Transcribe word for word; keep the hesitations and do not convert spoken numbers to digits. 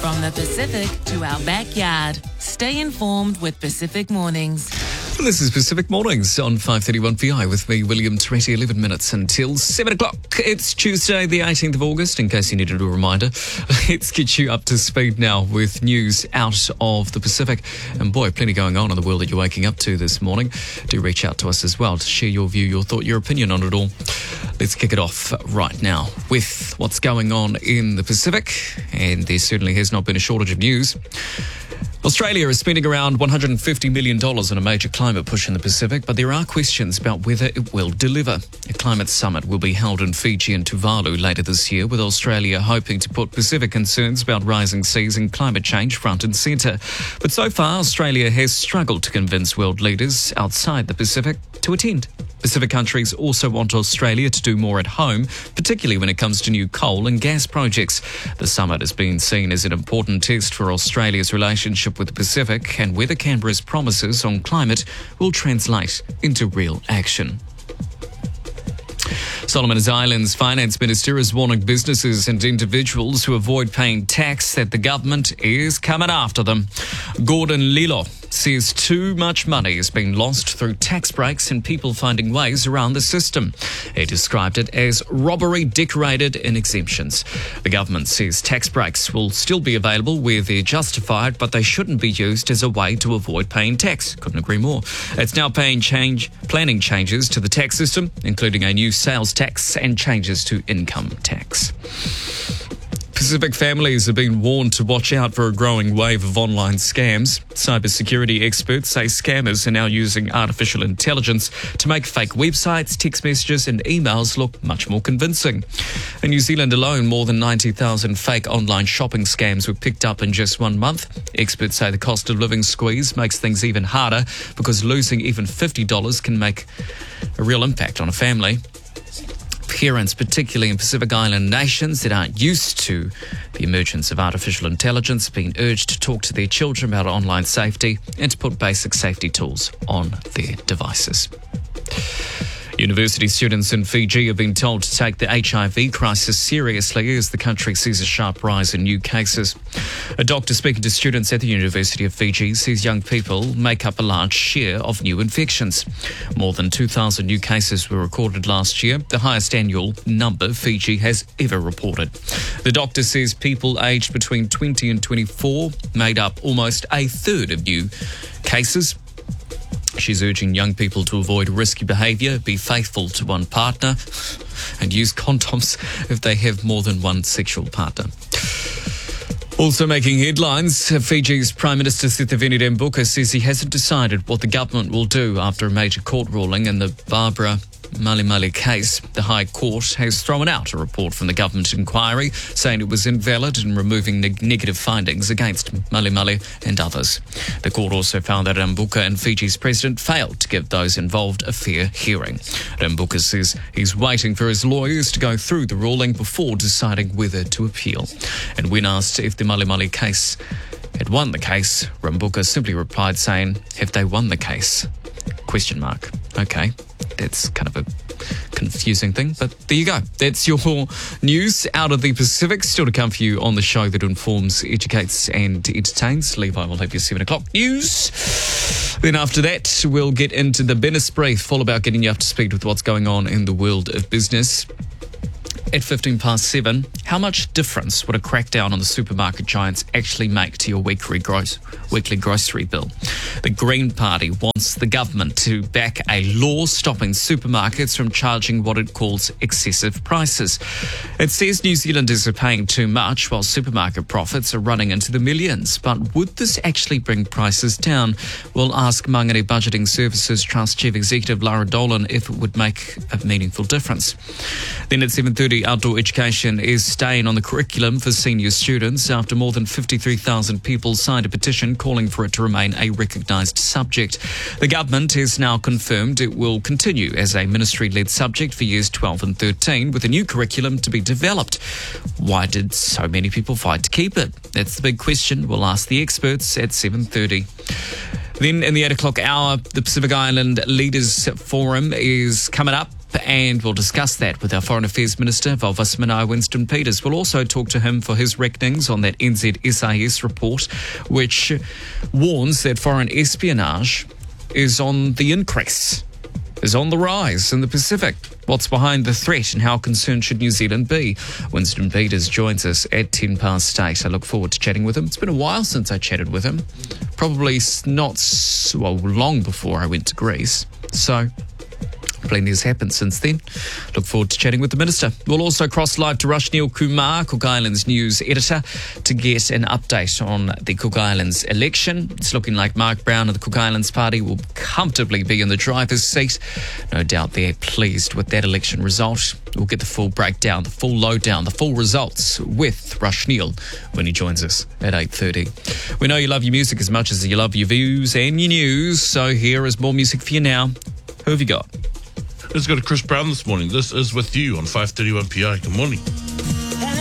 From the Pacific to our backyard. Stay informed with Pacific Mornings. This is Pacific Mornings on five thirty-one P I with me, William Toretti, eleven minutes until seven o'clock. It's Tuesday, the eighteenth of August, in case you needed a reminder. Let's get you up to speed now with news out of the Pacific. And boy, plenty going on in the world that you're waking up to this morning. Do reach out to us as well to share your view, your thought, your opinion on it all. Let's kick it off right now with what's going on in the Pacific. And there certainly has not been a shortage of news. Australia is spending around one hundred fifty million dollars on a major climate push in the Pacific, but there are questions about whether it will deliver. A climate summit will be held in Fiji and Tuvalu later this year, with Australia hoping to put Pacific concerns about rising seas and climate change front and centre. But so far, Australia has struggled to convince world leaders outside the Pacific to attend. Pacific countries also want Australia to do more at home, particularly when it comes to new coal and gas projects. The summit has been seen as an important test for Australia's relationship with the Pacific and whether Canberra's promises on climate will translate into real action. Solomon Islands Finance Minister is warning businesses and individuals who avoid paying tax that the government is coming after them. Gordon Lilo says too much money has been lost through tax breaks and people finding ways around the system. He described it as robbery decorated in exemptions. The government says tax breaks will still be available where they're justified, but they shouldn't be used as a way to avoid paying tax. Couldn't agree more. It's now paying change, planning changes to the tax system, including a new sales tax and changes to income tax. Pacific families have been warned to watch out for a growing wave of online scams. Cybersecurity experts say scammers are now using artificial intelligence to make fake websites, text messages and emails look much more convincing. In New Zealand alone, more than ninety thousand fake online shopping scams were picked up in just one month. Experts say the cost of living squeeze makes things even harder because losing even fifty dollars can make a real impact on a family. Parents, particularly in Pacific Island nations that aren't used to the emergence of artificial intelligence, have been urged to talk to their children about online safety and to put basic safety tools on their devices. University students in Fiji have been told to take the H I V crisis seriously as the country sees a sharp rise in new cases. A doctor speaking to students at the University of Fiji says young people make up a large share of new infections. More than two thousand new cases were recorded last year, the highest annual number Fiji has ever reported. The doctor says people aged between twenty and twenty-four made up almost a third of new cases. She's urging young people to avoid risky behaviour, be faithful to one partner, and use condoms if they have more than one sexual partner. Also making headlines, Fiji's Prime Minister Sitiveni Rabuka says he hasn't decided what the government will do after a major court ruling in the Barbara Mali Mali case. The High Court has thrown out a report from the government inquiry saying it was invalid and removing neg- negative findings against Mali Mali and others. The court also found that Rabuka and Fiji's president failed to give those involved a fair hearing. Rabuka says he's waiting for his lawyers to go through the ruling before deciding whether to appeal. And when asked if the Mali Mali case had won the case, Rabuka simply replied saying, "Have they won the case?" Question mark. Okay, that's kind of a confusing thing, but there you go. That's your news out of the Pacific. Still to come for you on the show that informs, educates and entertains. Levi will have your seven o'clock news. Then after that, we'll get into the business brief, all about getting you up to speed with what's going on in the world of business. At fifteen past seven, how much difference would a crackdown on the supermarket giants actually make to your weekly, gross, weekly grocery bill? The Green Party wants the government to back a law stopping supermarkets from charging what it calls excessive prices. It says New Zealanders are paying too much while supermarket profits are running into the millions. But would this actually bring prices down? We'll ask Mangere Budgeting Services Trust Chief Executive Lara Dolan if it would make a meaningful difference. Then at seven thirty, outdoor education is staying on the curriculum for senior students after more than fifty-three thousand people signed a petition calling for it to remain a recognised subject. The government has now confirmed it will continue as a ministry-led subject for years twelve and thirteen, with a new curriculum to be developed. Why did so many people fight to keep it? That's the big question. We'll ask the experts at seven thirty. Then in the eight o'clock hour, the Pacific Island Leaders Forum is coming up. and we'll discuss that with our Foreign Affairs Minister, Valvis Manai Winston Peters. We'll also talk to him for his reckonings on that N Z S I S report, which warns that foreign espionage is on the increase, is on the rise in the Pacific. What's behind the threat and how concerned should New Zealand be? Winston Peters joins us at ten past eight. I look forward to chatting with him. It's been a while since I chatted with him. Probably not, well, long before I went to Greece. So plenty has happened since then. Look forward to chatting with the Minister. We'll also cross live to Rushneel Kumar, Cook Islands news editor, to get an update on the Cook Islands election. It's looking like Mark Brown of the Cook Islands Party will comfortably be in the driver's seat. No doubt they're pleased with that election result. We'll get the full breakdown, the full lowdown, the full results with Rushneel when he joins us at eight thirty. We know you love your music as much as you love your views and your news, so here is more music for you now. Who have you got? Let's go to Chris Brown this morning. This is With You on five thirty-one P I. Good morning.